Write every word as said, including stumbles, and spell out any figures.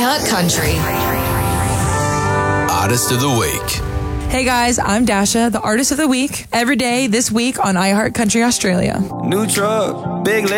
iHeart Country. Artist of the Week. Hey guys, I'm Dasha, the Artist of the Week. Every day this week on iHeart Country Australia. New truck, big